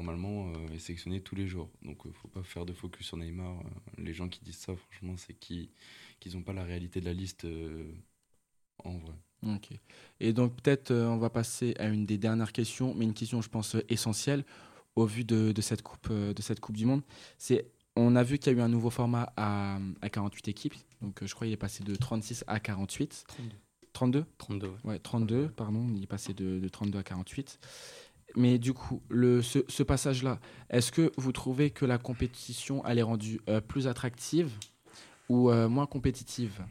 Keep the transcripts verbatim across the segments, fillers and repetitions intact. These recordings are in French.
normalement euh, est sélectionné tous les jours. Donc, euh, faut pas faire de focus sur Neymar. Euh, les gens qui disent ça, franchement, c'est qu'ils qu'ils ont pas la réalité de la liste euh, en vrai. Ok. Et donc peut-être euh, on va passer à une des dernières questions, mais une question je pense euh, essentielle au vu de, de cette coupe euh, de cette coupe du monde. C'est on a vu qu'il y a eu un nouveau format à, à quarante-huit équipes. Donc euh, je crois qu'il est passé de trente-six à quarante-huit. trente-deux. trente-deux trente-deux, ouais. Ouais, trente-deux, pardon, il est passé de, de trente-deux à quarante-huit. Mais du coup, le, ce, ce passage-là, est-ce que vous trouvez que la compétition elle est rendue euh, plus attractive ou euh, moins compétitive?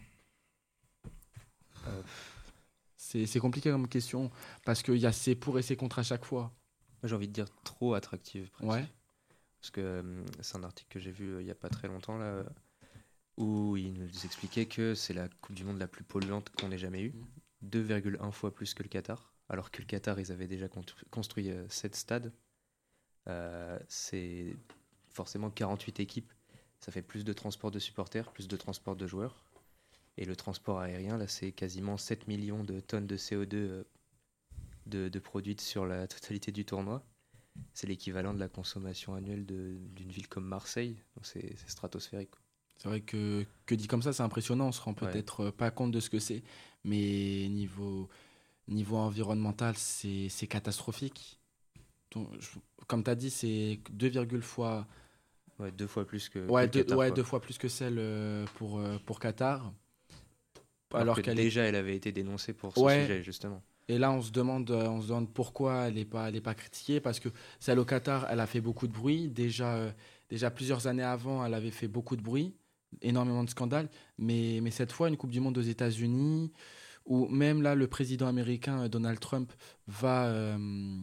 Euh, C'est, c'est compliqué comme question parce qu'il y a ses pour et ses contre à chaque fois. Moi, j'ai envie de dire trop attractive, presque. Ouais. Parce que euh, c'est un article que j'ai vu euh, il n'y a pas très longtemps, là, où il nous expliquait que c'est la Coupe du Monde la plus polluante qu'on ait jamais eue. deux virgule un fois plus que le Qatar. Alors que le Qatar, ils avaient déjà construit euh, sept stades. Euh, c'est forcément quarante-huit équipes. Ça fait plus de transport de supporters, plus de transport de joueurs. Et le transport aérien, là, c'est quasiment sept millions de tonnes de C O deux euh, de, de produites sur la totalité du tournoi. C'est l'équivalent de la consommation annuelle de, d'une ville comme Marseille. Donc c'est, c'est stratosphérique. C'est vrai que, que dit comme ça, c'est impressionnant. On se rend Ouais. peut-être euh, pas compte de ce que c'est. Mais niveau, niveau environnemental, c'est, c'est catastrophique. Donc, je- comme tu as dit, c'est deux virgule fois, Ouais, deux fois plus que, ouais, que le deux, Qatar. ouais, quoi. deux fois plus que celle euh, pour, euh, pour Qatar. Alors, Alors que qu'elle est. déjà, elle avait été dénoncée pour ce Ouais, sujet, justement. et là, on se demande, euh, on se demande pourquoi elle n'est pas, elle est pas critiquée. Parce que celle au Qatar, elle a fait beaucoup de bruit. Déjà, euh, déjà plusieurs années avant, elle avait fait beaucoup de bruit, énormément de scandales. Mais, mais cette fois, une Coupe du Monde aux États-Unis, où même là, le président américain euh, Donald Trump va, euh,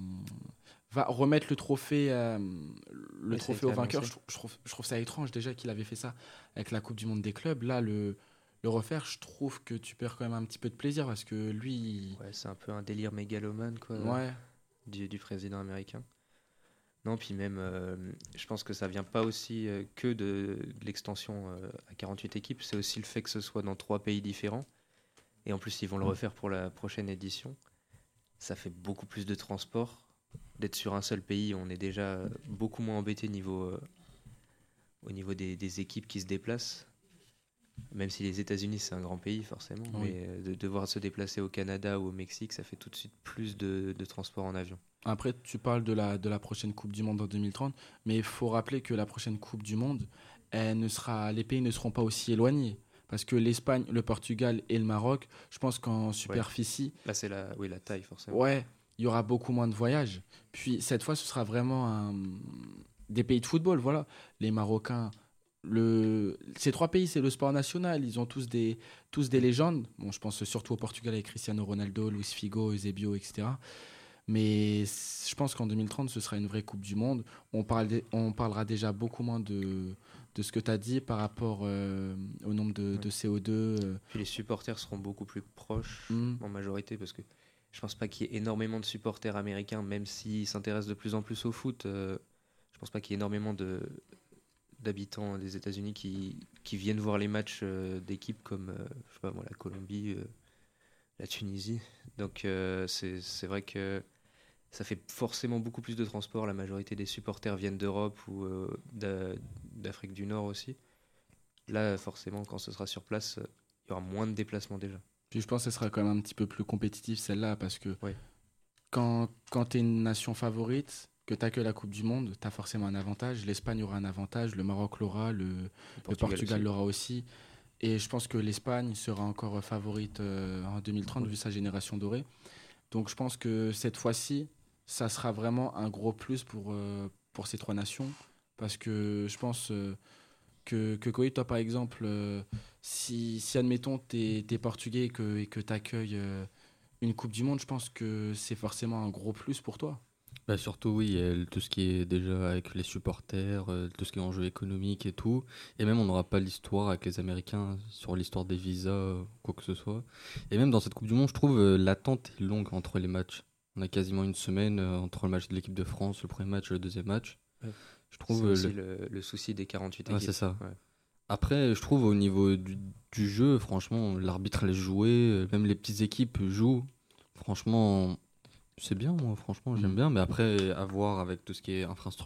va remettre le trophée, euh, le Oui, ça a trophée été au vainqueur. Je, annoncé. trou- je trouve, je trouve ça étrange déjà qu'il avait fait ça avec la Coupe du Monde des clubs. Là, le, le refaire, je trouve que tu perds quand même un petit peu de plaisir parce que lui, il- Ouais, c'est un peu un délire mégalomane, quoi, ouais. du, du président américain. Non, puis même, euh, je pense que ça vient pas aussi euh, que de, de l'extension euh, à quarante-huit équipes, c'est aussi le fait que ce soit dans trois pays différents. Et en plus, ils vont le refaire pour la prochaine édition. Ça fait beaucoup plus de transport. D'être sur un seul pays, on est déjà beaucoup moins embêté niveau, euh, au niveau des, des équipes qui se déplacent. Même si les États-Unis, c'est un grand pays, forcément. Oui. Mais euh, de devoir se déplacer au Canada ou au Mexique, ça fait tout de suite plus de, de transport en avion. Après, tu parles de la, de la prochaine Coupe du Monde en deux mille trente, mais il faut rappeler que la prochaine Coupe du Monde, elle ne sera, les pays ne seront pas aussi éloignés. Parce que l'Espagne, le Portugal et le Maroc, je pense qu'en superficie, Là, c'est la, oui, la taille, forcément. ouais, il y aura beaucoup moins de voyages. Puis cette fois, ce sera vraiment un- des pays de football. Voilà, les Marocains, le... ces trois pays, c'est le sport national. Ils ont tous des, tous des légendes. Bon, je pense surtout au Portugal avec Cristiano Ronaldo, Luis Figo, Eusebio, et cetera. Mais je pense qu'en deux mille trente, ce sera une vraie Coupe du Monde. On, parle dé- on parlera déjà beaucoup moins de, de ce que tu as dit par rapport euh, au nombre de, Ouais. de C O deux. euh. Puis les supporters seront beaucoup plus proches Hmm. en majorité parce que je pense pas qu'il y ait énormément de supporters américains, même s'ils s'intéressent de plus en plus au foot. Euh, je pense pas qu'il y ait énormément de, d'habitants des États-Unis qui, qui viennent voir les matchs euh, d'équipes comme euh, je sais pas moi, la Colombie, euh, la Tunisie. Donc euh, c'est, c'est vrai que ça fait forcément beaucoup plus de transport. La majorité des supporters viennent d'Europe ou euh, d'a- d'Afrique du Nord aussi. Là, forcément, quand ce sera sur place, euh, il y aura moins de déplacements déjà. Puis je pense que ce sera quand même un petit peu plus compétitif celle-là parce que Ouais. quand, quand tu es une nation favorite, que tu que la Coupe du Monde, tu as forcément un avantage. L'Espagne aura un avantage, le Maroc l'aura, le, Le le Portugal aussi. l'aura aussi. Et je pense que l'Espagne sera encore favorite euh, en deux mille trente Ouais. vu sa génération dorée. Donc je pense que cette fois-ci, ça sera vraiment un gros plus pour, euh, pour ces trois nations. Parce que je pense euh, que, que Koï, toi par exemple, euh, si, si admettons tu es portugais et que, et que tu accueilles une Coupe du Monde, je pense que c'est forcément un gros plus pour toi. Bah surtout, oui, il y a le- tout ce qui est déjà avec les supporters, euh, tout ce qui est enjeu économique et tout. Et même, on n'aura pas l'histoire avec les Américains sur l'histoire des visas, euh, quoi que ce soit. Et même dans cette Coupe du Monde, je trouve euh, l'attente est longue entre les matchs. On a quasiment une semaine euh, entre le match de l'équipe de France, le premier match et le deuxième match. Ouais. Je C'est trouve euh, aussi le- le, le souci des quarante-huit Ouais, équipes. c'est ça. Ouais. Après, je trouve au niveau du, du jeu, franchement, l'arbitre laisse jouer, euh, même les petites équipes jouent. Franchement, C'est bien, moi, franchement, j'aime Mm. bien. Mais après, à voir avec tout ce qui est infrastructure.